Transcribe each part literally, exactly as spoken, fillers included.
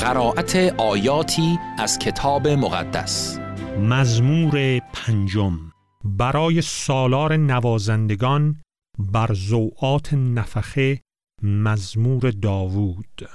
قرائت آیاتی از کتاب مقدس. مزمور پنجم برای سالار نوازندگان بر ضوعات نفخه، مزمور داوود.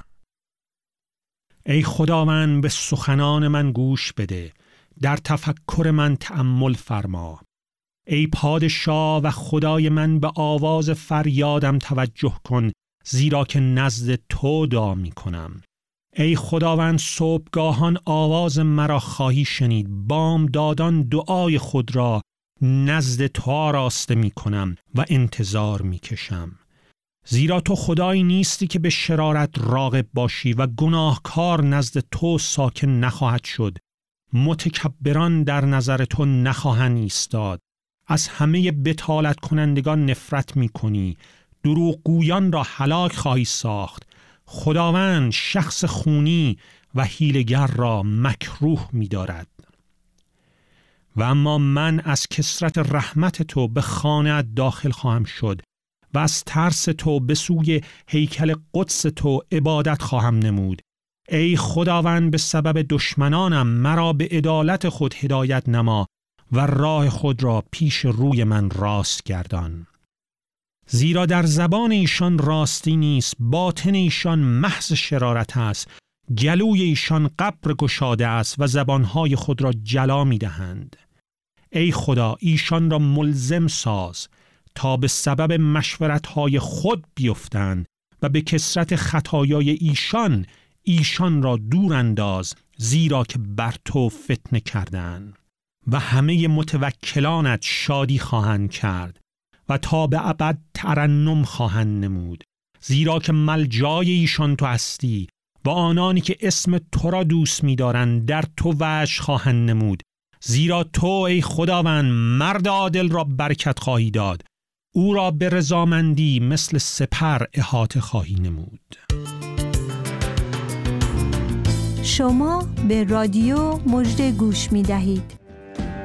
ای خداوند به سخنان من گوش بده، در تفکر من تأمل فرما. ای پادشاه و خدای من به آواز فریادم توجه کن، زیرا که نزد تو دعا می کنم. ای خداوند صبحگاهان آواز مرا خواهی شنید، بامدادان دعای خود را نزد تو آراسته می کنم و انتظار می کشم. زیرا تو خدایی نیستی که به شرارت راغب باشی و گناهکار نزد تو ساکن نخواهد شد. متکبران در نظر تو نخواهند ایستاد. از همه بطالت کنندگان نفرت می کنی، دروغگویان را هلاک خواهی ساخت. خداوند شخص خونی و حیله‌گر را مکروه می دارد. و اما من از کثرت رحمت تو به خانه‌ات داخل خواهم شد و از ترس تو به سوی هیکل قدس تو عبادت خواهم نمود. ای خداوند به سبب دشمنانم مرا به عدالت خود هدایت نما و راه خود را پیش روی من راست گردان. زیرا در زبان ایشان راستی نیست، باطن ایشان محض شرارت است. گلوی ایشان قبر گشاده است و زبانهای خود را جلا می دهند. ای خدا ایشان را ملزم ساز تا به سبب مشورتهای خود بیفتند و به کثرت خطایای ایشان ایشان را دور انداز، زیرا که بر تو فتنه کردند. و همه متوکلانت شادی خواهند کرد و تا به ابد ترنم خواهند نمود، زیرا که ملجای ایشان تو هستی و آنانی که اسم تو را دوست می دارند در تو وجه خواهند نمود. زیرا تو ای خداوند مرد عادل را برکت خواهی داد، او را به رضامندی مثل سپر احاطه خواهی نمود. شما به رادیو مژده گوش می دهید.